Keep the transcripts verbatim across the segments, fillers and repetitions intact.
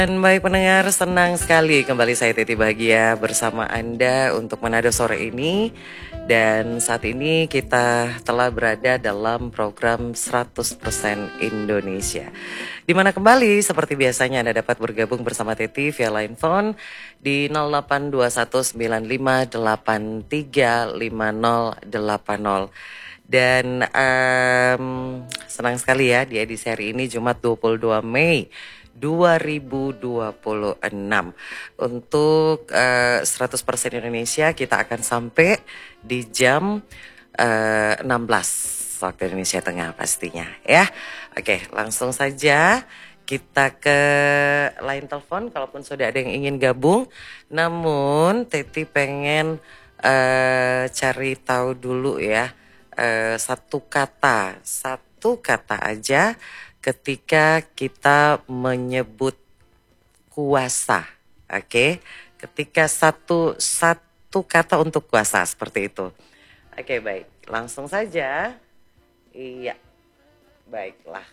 Dan baik pendengar, senang sekali kembali saya Titi Bahagia bersama Anda untuk Manado sore ini. Dan saat ini kita telah berada dalam program seratus persen Indonesia, di mana kembali seperti biasanya Anda dapat bergabung bersama Titi via line phone di nol delapan dua satu sembilan lima delapan tiga lima nol delapan nol. Dan um, senang sekali ya di edisi hari ini Jumat dua puluh dua Mei dua ribu dua puluh enam. Untuk uh, seratus persen Indonesia kita akan sampai di jam uh, enam belas waktu Indonesia Tengah pastinya ya. Oke, langsung saja kita ke line telepon kalaupun sudah ada yang ingin gabung. Namun Teti pengen uh, cari tahu dulu ya, uh, satu kata, satu kata aja ketika kita menyebut kuasa, oke? Okay? Ketika satu satu kata untuk kuasa seperti itu. Oke, okay, baik. Langsung saja. Iya. Baiklah.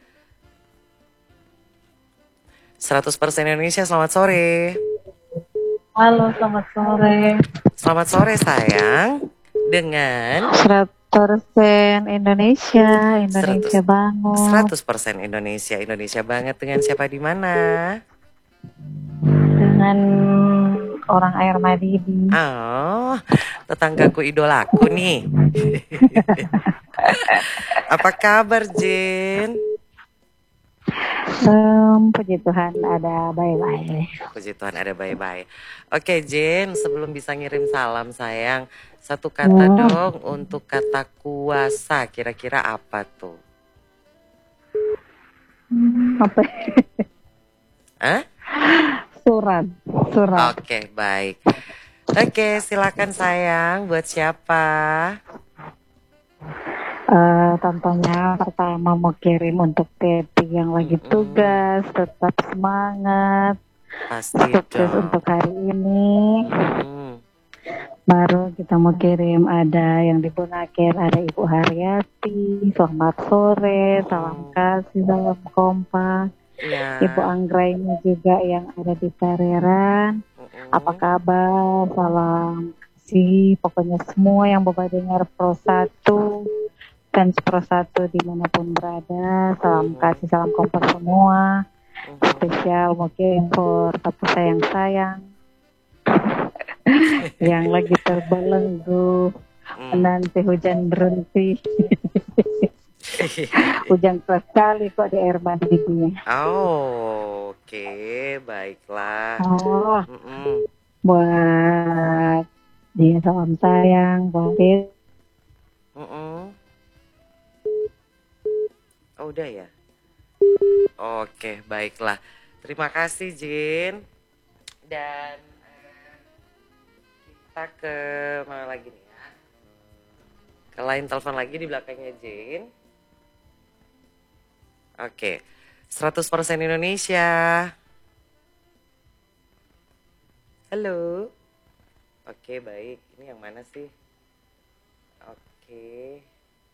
seratus persen Indonesia, selamat sore. Halo, selamat sore. Selamat sore sayang. Dengan persen Indonesia, Indonesia banget. seratus persen Indonesia, Indonesia banget. Dengan siapa di mana? Dengan orang Air Madidi. Oh, tetanggaku idolaku nih. Apa kabar, Jen? Um, puji Tuhan ada bye-bye. Puji Tuhan ada bye-bye. Oke, Jen, sebelum bisa ngirim salam sayang, satu kata hmm. dong untuk kata kuasa, kira-kira apa tuh? Hmm, apa? Hah? Surat, surat. Oke, baik. Oke, silakan sayang, buat siapa? Uh, tentunya pertama mau kirim untuk Teti yang lagi mm-hmm. tugas, tetap semangat. Pasti sukses dong untuk hari ini. Mm-hmm. Baru kita mau kirim ada yang di Bunaken, ada Ibu Haryati, selamat sore, salam kasih, salam kompak. Yeah. Ibu Anggraini juga yang ada di Tareran, mm-hmm. apa kabar, salam kasih, pokoknya semua yang bapak dengar Pro satu, fans Pro satu dimanapun berada, salam mm-hmm. kasih, salam kompak semua, mm-hmm. spesial mungkin for tapu sayang-sayang. Yang lagi terbelenggu hmm. nanti hujan berhenti. Hujan keras sekali kok di Air Madidi. Oh, oke, okay. Baiklah. Oh, Mm-mm. buat dia salam sayang, buat dia. Mm-mm. Oh, udah ya. Oke, okay, baiklah. Terima kasih, Jin. Dan kita ke mana lagi nih ya? Ke line telepon lagi di belakangnya Jane. Oke, seratus persen Indonesia. Halo. Oke, baik. Ini yang mana sih? Oke.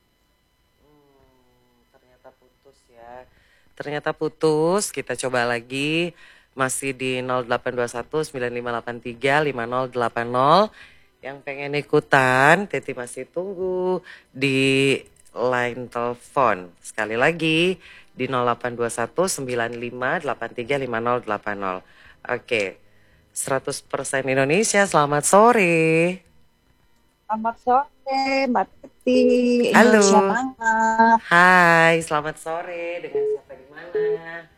Hmm, ternyata putus ya. Ternyata putus. Kita coba lagi. Masih di nol delapan dua satu sembilan lima delapan tiga lima nol delapan nol. Yang pengen ikutan, Teti masih tunggu di line telepon. Sekali lagi di nol delapan dua satu sembilan lima delapan tiga lima nol delapan nol. Oke, seratus persen Indonesia, selamat sore. Selamat sore Mbak Teti. Halo. Indonesia banget. Hai, selamat sore. Dengan siapa di mana?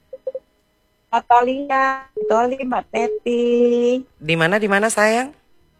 Natalia, Toli, Mbak Teti. Di mana di mana sayang?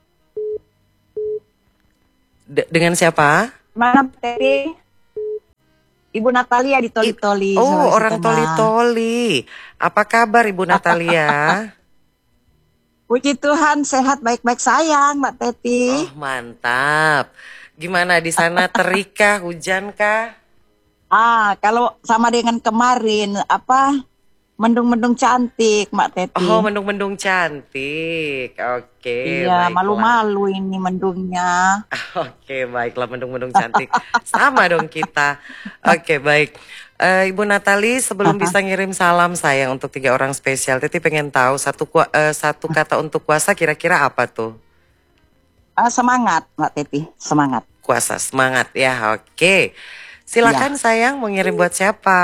De- dengan siapa? Mana Mbak Teti? Ibu Natalia di Toli-Toli. Oh, orang Toli-Toli. Apa kabar Ibu Natalia? Puji Tuhan, sehat baik-baik sayang Mbak Teti. Oh, mantap. Gimana di sana, terikah, hujan kah? Ah, kalau sama dengan kemarin apa? Mendung-mendung cantik, Mbak Teti. Oh, mendung-mendung cantik. Oke, iya, malu-malu ini mendungnya. Oke, baiklah, mendung-mendung cantik. Sama dong kita. Oke, baik. Eh, Ibu Natali, sebelum Aha. bisa ngirim salam sayang untuk tiga orang spesial, Titi pengen tahu satu kua- eh, satu kata untuk kuasa kira-kira apa tuh? Ah, semangat, Mbak Teti, semangat. Kuasa semangat ya, oke. Ya. Silakan sayang mau ngirim buat siapa?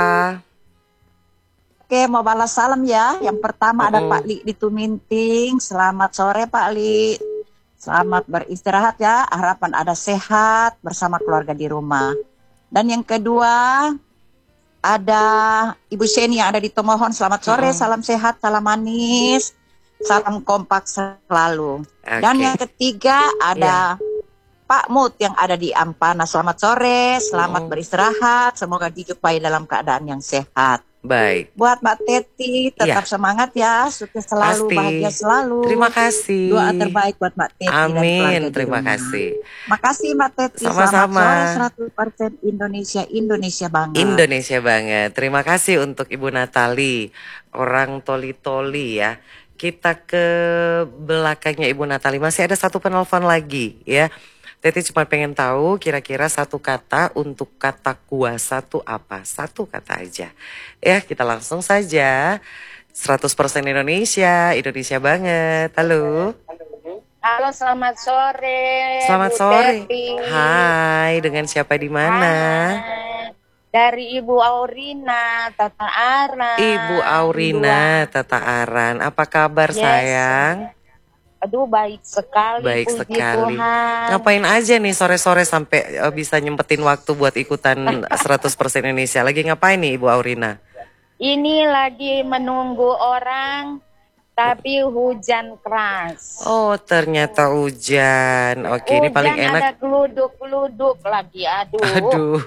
Oke, mau balas salam ya. Yang pertama ada Pak Mm-mm. Li di Tuminting. Selamat sore Pak Li. Selamat beristirahat ya. Harapan ada sehat bersama keluarga di rumah. Dan yang kedua ada Ibu Seni yang ada di Tomohon. Selamat sore, Mm-mm. salam sehat, salam manis, salam kompak selalu. Dan Oke, yang ketiga ya. ada Pak Mut yang ada di Ampana. Selamat sore, selamat Mm-mm. beristirahat, semoga dijumpai dalam keadaan yang sehat. Baik, Buat Mbak Teti, iya tetap semangat ya, sukses selalu, bahagia pasti. Terima selalu. Doa kasih. terbaik buat Mbak Teti dan keluarga Amin, di terima rumah. kasih. Makasih Mbak Teti, selamat Sama-sama. sore seratus persen Indonesia, Indonesia banget. Indonesia banget. Terima kasih untuk Ibu Natali, orang toli-toli ya. Kita ke belakangnya Ibu Natali. Masih ada satu penelpon lagi ya. Teti cuma pengen tahu kira-kira satu kata untuk kata kuasa tuh apa. Satu kata aja. Ya kita langsung saja. seratus persen Indonesia, Indonesia banget. Halo. Halo, selamat sore, Selamat Bu sore. Teti. Hai, dengan siapa di mana? Hai, dari Ibu Aurina, Tata Ara. Ibu Aurina, Dua. Tata Aran, apa kabar Yes. sayang? Aduh, baik sekali, Baik puji sekali. Tuhan. Ngapain aja nih sore-sore sampai uh, bisa nyempetin waktu buat ikutan seratus persen Indonesia? Lagi ngapain nih Ibu Aurina? Ini lagi menunggu orang, tapi hujan keras. Oh ternyata hujan. Oke ini paling Hujan enak. ada geluduk-geluduk lagi, aduh. Aduh.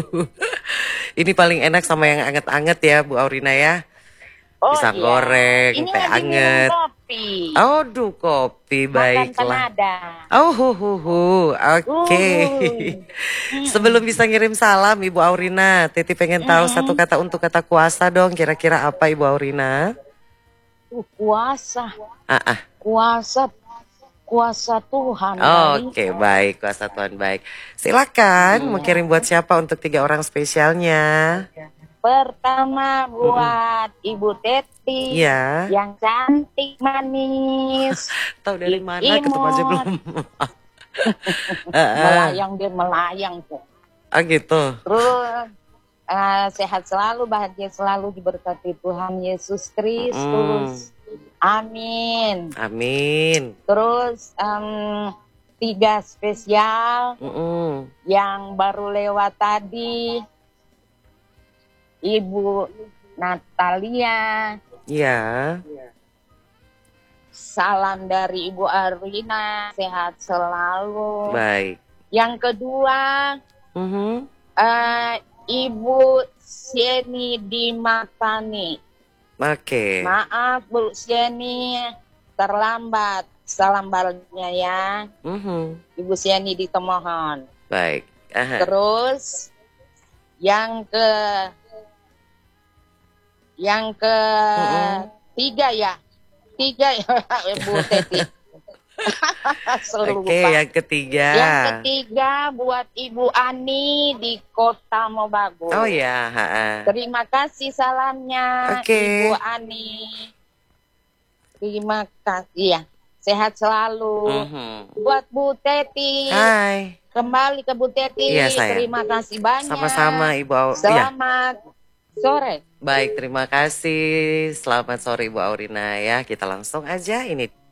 Ini paling enak sama yang anget-anget ya Bu Aurina ya. Oh Pisang iya, goreng, ini teh lagi minum anget. kopi. Aduh kopi, Makan baiklah. panada. Oh, hu, hu, hu. Oke. Uhuh. Sebelum bisa ngirim salam, Ibu Aurina, Titi pengen tahu satu Mm-mm. kata untuk kata kuasa dong. Kira-kira apa Ibu Aurina? Uh, kuasa, Ah, ah. kuasa, kuasa Tuhan kali. Oke, baik. Kuasa Tuhan baik. Silakan mau Iya. kirim buat siapa untuk tiga orang spesialnya? Pertama buat Ibu Teti Iya. yang cantik manis, Tahu dari i- mana? Ketemu aja imut, belum. Ah, ah. melayang dia melayang tuh. Ah, gitu. Terus eh, sehat selalu, bahagia selalu diberkati Tuhan Yesus Kristus. Amin. Amin. Terus em, tiga spesial Mm-mm. yang baru lewat tadi, Ibu Natalia, Ya. salam dari Ibu Arwina, sehat selalu. Baik. Yang kedua, Mhm. eh, Ibu Sieni Dimatani. Oke. Maaf Bu Sieni, terlambat. Salam baliknya ya, Mhm. Ibu Sieni di Tomohon. Baik. Aha. Terus yang ke yang ke Mm-mm. tiga ya, tiga ya Bu Teti. Selalu Oke, lupa. yang ketiga. Yang ketiga buat Ibu Ani di Kota Mobagu. Oh ya, ha-ha. Terima kasih salamnya Oke. Ibu Ani. Terima kasih ya. Sehat selalu. Mhm. Buat Bu Teti. Hai. Kembali ke Bu Teti. Iya, sayang. Terima kasih banyak. Sama-sama Ibu Au. Iya. Selamat sore. Baik, terima kasih. Selamat sore Ibu Aurina ya. Kita langsung aja ini